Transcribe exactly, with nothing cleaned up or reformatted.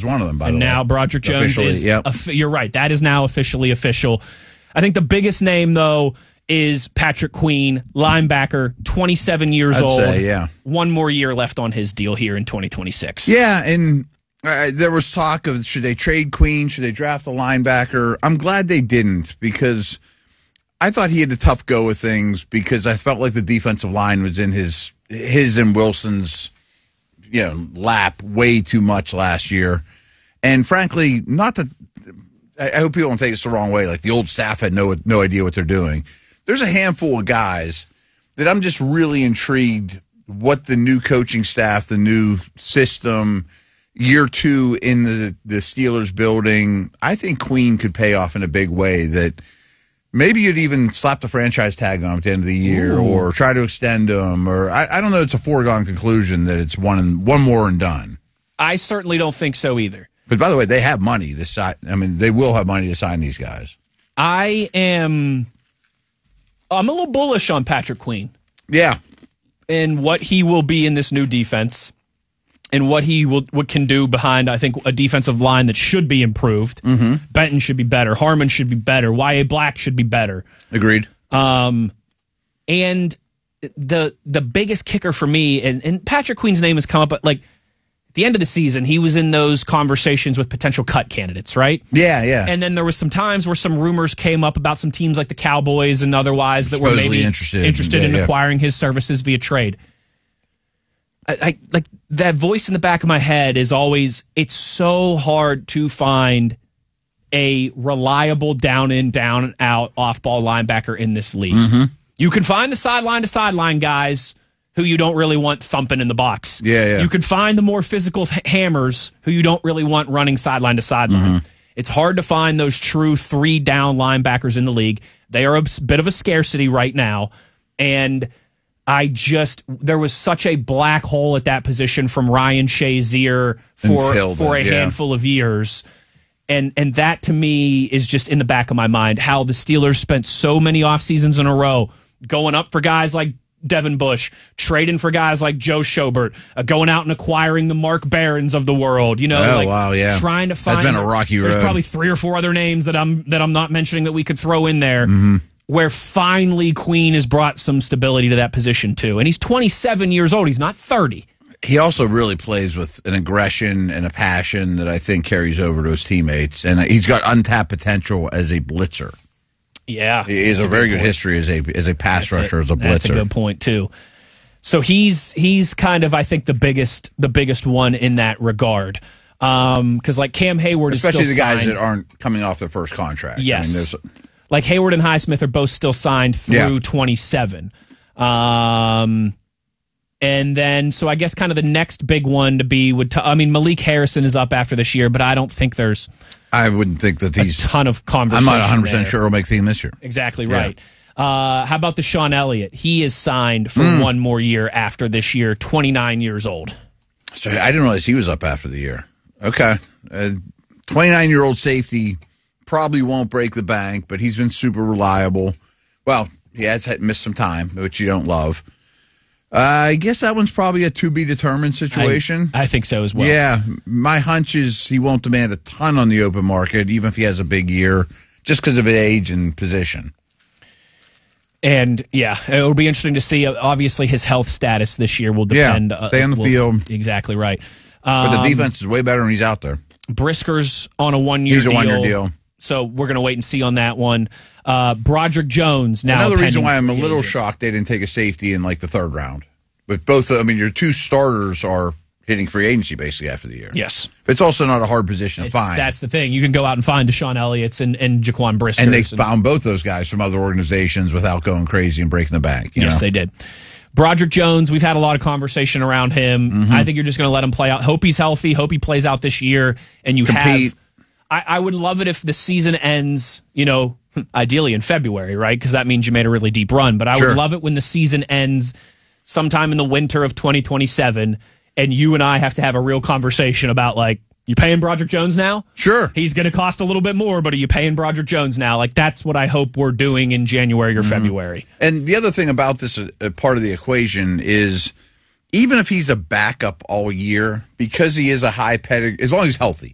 one of them, by and the way. now Broderick Jones Officially, is, yep. you're right, that is now officially official. I think the biggest name, though, is Patrick Queen, linebacker, twenty-seven years I'd old. say, yeah. One more year left on his deal here in twenty twenty-six. Yeah, and uh, there was talk of should they trade Queen, should they draft a linebacker? I'm glad they didn't, because I thought he had a tough go of things, because I felt like the defensive line was in his his and Wilson's you know lap way too much last year. And frankly, not that I hope people don't take this the wrong way, like the old staff had no no idea what they're doing. There's a handful of guys that I'm just really intrigued what the new coaching staff, the new system, year two in the, the Steelers building, I think Queen could pay off in a big way that maybe you'd even slap the franchise tag on him at the end of the year. Ooh. Or try to extend him. Or I, I don't know, it's a foregone conclusion that it's one and, one more and done. I certainly don't think so either. But by the way, they have money to sign. I mean, they will have money to sign these guys. I am... I'm a little bullish on Patrick Queen. Yeah. And what he will be in this new defense and what he will what can do behind, I think, a defensive line that should be improved. Mm-hmm. Benton should be better. Harmon should be better. Y A. Black should be better. Agreed. Um, and the the biggest kicker for me, and, and Patrick Queen's name has come up, but like, the end of the season, he was in those conversations with potential cut candidates, right? Yeah, yeah. And then there was some times where some rumors came up about some teams like the Cowboys and otherwise that Supposedly were maybe interested, interested yeah, in yeah. acquiring his services via trade. I, I like that voice in the back of my head is always, it's so hard to find a reliable down in, down and out off ball linebacker in this league. Mm-hmm. You can find the sideline to sideline guys who you don't really want thumping in the box. Yeah, yeah. You can find the more physical th- hammers who you don't really want running sideline to sideline. Mm-hmm. It's hard to find those true three down linebackers in the league. They are a bit of a scarcity right now. And I just, there was such a black hole at that position from Ryan Shazier for, Until for a then, yeah. handful of years. And and that to me is just in the back of my mind, how the Steelers spent so many off seasons in a row going up for guys like Devin Bush, trading for guys like Joe Schobert, uh, going out and acquiring the Mark Barons of the world. You know, oh, like wow, yeah. trying to find. That's been a rocky road. There's probably three or four other names that I'm that I'm not mentioning that we could throw in there. Mm-hmm. Where finally Queen has brought some stability to that position too, and he's twenty-seven years old. He's not thirty. He also really plays with an aggression and a passion that I think carries over to his teammates, and he's got untapped potential as a blitzer. Yeah, he has a, a very good, good history as a as a pass that's rusher, a, as a blitzer. That's a good point too. So he's he's kind of, I think, the biggest the biggest one in that regard. Um, because like Cam Hayward, especially is still the guys signed. that aren't coming off their first contract. Yes, I mean, like Hayward and Highsmith are both still signed through yeah. twenty-seven. Um, and then so I guess kind of the next big one to be would t- I mean Malik Harrison is up after this year, but I don't think there's. I wouldn't think that he's a ton of conversation. I'm not one hundred percent there. sure he'll make the team this year. Exactly yeah. right. Uh, how about the Sean Elliott? He is signed for mm. one more year after this year, twenty-nine years old. So I didn't realize he was up after the year. Okay. Uh, twenty-nine-year-old safety probably won't break the bank, but he's been super reliable. Well, he has had, missed some time, which you don't love. Uh, I guess that one's probably a to-be-determined situation. I, I think so as well. Yeah. My hunch is he won't demand a ton on the open market, even if he has a big year, just because of his age and position. And, yeah, it'll be interesting to see. Obviously, his health status this year will depend. Yeah, stay on the uh, will, field. Exactly right. Um, but the defense is way better when he's out there. Brisker's on a one-year deal. He's a one-year deal. So we're going to wait and see on that one. Uh, Broderick Jones now. Another reason why I'm a free little agent. shocked they didn't take a safety in like the third round. But both, I mean, your two starters are hitting free agency basically after the year. Yes. But it's also not a hard position to It's, find. That's the thing. You can go out and find Deshaun Elliott's and, and Jaquan Brisker. And they found both those guys from other organizations without going crazy and breaking the bank. You yes, know? they did. Broderick Jones, we've had a lot of conversation around him. Mm-hmm. I think you're just going to let him play out. Hope he's healthy. Hope he plays out this year. And you Compete. have. I, I would love it if the season ends, you know, ideally in February, right? Because that means you made a really deep run. But I Sure. would love it when the season ends sometime in the winter of twenty twenty-seven and you and I have to have a real conversation about, like, you paying Broderick Jones now? Sure. He's going to cost a little bit more, but are you paying Broderick Jones now? Like, that's what I hope we're doing in January or Mm-hmm. February. And the other thing about this uh, part of the equation is even if he's a backup all year, because he is a high pedigree, as long as he's healthy,